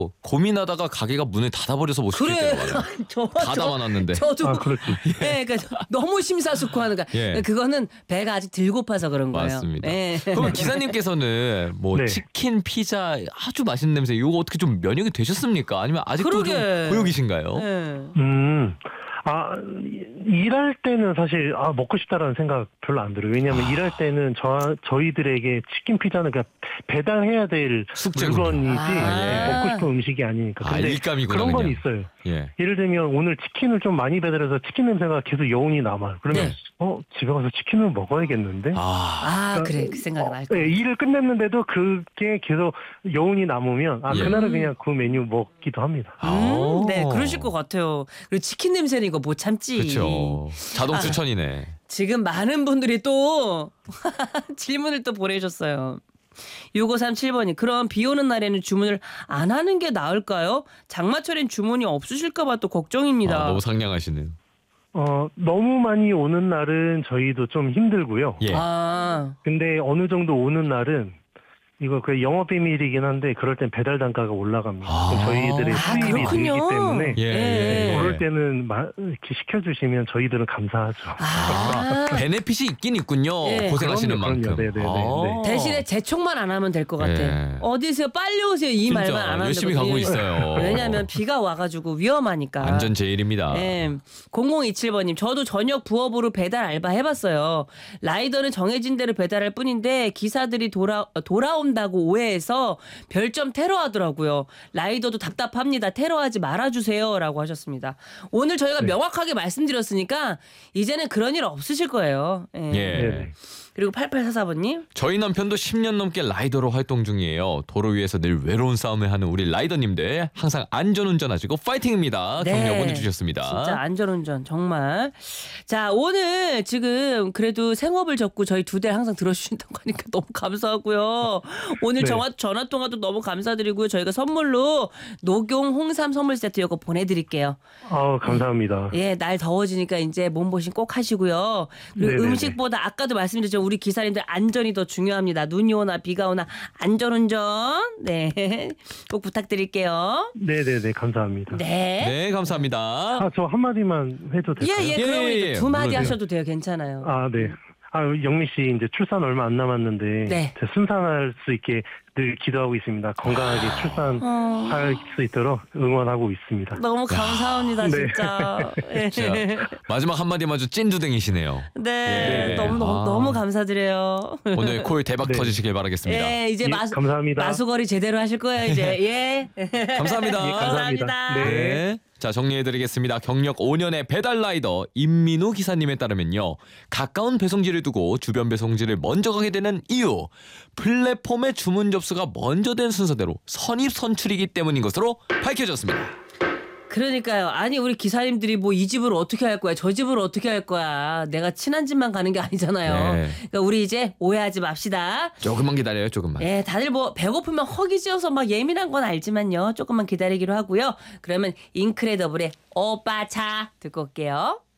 고민하다가 가게가 문을 닫아버려서 못 시킬 때가 많아요. 다 담아놨는데. 저도 그렇지. 네, 그러니까 너무 심사숙고하는 거야. 예. 그거는 배가 아직 덜 고파서 그런 거예요. 맞습니다. 네. 그럼 기사님께서는 뭐 네. 치킨, 피자 아주 맛있는 냄새 이거 어떻게 좀 면역이 되셨습니까? 아니면 아직도 좀 그러게. 고역이신가요? 네. 일할 때는 사실 먹고 싶다라는 생각 별로 안 들어요. 왜냐하면 일할 때는 저희들에게 치킨 피자는 그냥 배달해야 될 숙제군요. 물건이지 아. 먹고 싶은 음식이 아니니까. 근데 일감이구나, 그런 건 그냥. 있어요. 예. 예를 들면 오늘 치킨을 좀 많이 배달해서 치킨 냄새가 계속 여운이 남아요. 그러면 네. 집에 가서 치킨을 먹어야겠는데. 그래 그 생각은 알 거야. 네, 일을 끝냈는데도 그게 계속 여운이 남으면 예. 그날은 그냥 그 메뉴 먹기도 합니다. 네, 그러실 것 같아요. 그리고 치킨 냄새는 이거 못 참지. 그렇죠. 자동 추천이네. 지금 많은 분들이 또 질문을 또 보내셨어요. 6537번이 그럼 비 오는 날에는 주문을 안 하는 게 나을까요? 장마철엔 주문이 없으실까 봐 또 걱정입니다. 너무 상냥하시네요. 너무 많이 오는 날은 저희도 좀 힘들고요. 예. 근데 어느 정도 오는 날은 이거 그 영업 비밀이긴 한데 그럴 땐 배달 단가가 올라갑니다. 그럼 저희들의 수입이 그렇군요. 늘기 때문에 예. 그럴 때는 이렇게 시켜주시면 저희들은 감사하죠. 베네핏이 있긴 있군요. 예. 고생하시는 그럼요, 만큼. 그럼요. 네네네. 대신에 재촉만 안 하면 될 것 같아. 예. 어디세요? 빨리 오세요. 이 진짜 말만 안 한다고. 열심히 가고 있어요. 왜냐하면 비가 와가지고 위험하니까. 안전 제일입니다. 네. 0027번님 저도 저녁 부업으로 배달 알바 해봤어요. 라이더는 정해진 대로 배달할 뿐인데 기사들이 돌아온다고 오해해서 별점 테러하더라고요. 라이더도 답답합니다. 테러하지 말아주세요 라고 하셨습니다. 오늘 저희가 명확하게 말씀드렸으니까 이제는 그런 일 없으실 거예요. 예. 네네. 그리고 8844번님 저희 남편도 10년 넘게 라이더로 활동 중이에요. 도로 위에서 늘 외로운 싸움을 하는 우리 라이더님들 항상 안전운전하시고 파이팅입니다. 격려 보내주셨습니다. 진짜 안전운전 정말. 자 오늘 지금 그래도 생업을 접고 저희 두 대를 항상 들어주신다고 하니까 너무 감사하고요. 오늘 전화통화도 너무 감사드리고요. 저희가 선물로 녹용 홍삼 선물 세트 이거 보내드릴게요. 감사합니다. 예, 날 더워지니까 이제 몸보신 꼭 하시고요. 그리고 네네네. 음식보다 아까도 말씀드렸죠. 우리 기사님들 안전이 더 중요합니다. 눈이 오나 비가 오나 안전운전 네, 꼭 부탁드릴게요. 네네네. 감사합니다. 네. 네, 감사합니다. 저 한마디만 해도 될까요? 예, 그럼 예. 두 마디 물론이요. 하셔도 돼요. 괜찮아요. 네. 영미 씨 이제 출산 얼마 안 남았는데 네. 순산할 수 있게 늘 기도하고 있습니다. 건강하게 출산할 수 있도록 응원하고 있습니다. 너무 감사합니다, 네. 진짜. 자, 마지막 한마디만 좀 찐두댕이시네요. 네, 네. 너무 감사드려요. 오늘 콜 대박 네. 터지시길 바라겠습니다. 예, 이제 감사합니다. 마수거리 제대로 하실 거예요, 이제. 예. 감사합니다. 예, 감사합니다. 네. 네. 자, 정리해드리겠습니다. 경력 5년의 배달 라이더 임민우 기사님에 따르면요. 가까운 배송지를 두고 주변 배송지를 먼저 가게 되는 이유. 플랫폼의 주문 접수가 먼저 된 순서대로 선입 선출이기 때문인 것으로 밝혀졌습니다. 그러니까요. 아니 우리 기사님들이 뭐 이 집을 어떻게 할 거야, 저 집을 어떻게 할 거야. 내가 친한 집만 가는 게 아니잖아요. 네. 그러니까 우리 이제 오해하지 맙시다. 조금만 기다려요, 조금만. 예, 다들 뭐 배고프면 허기지어서 막 예민한 건 알지만요. 조금만 기다리기로 하고요. 그러면 인크레더블의 오빠 차 듣고 올게요.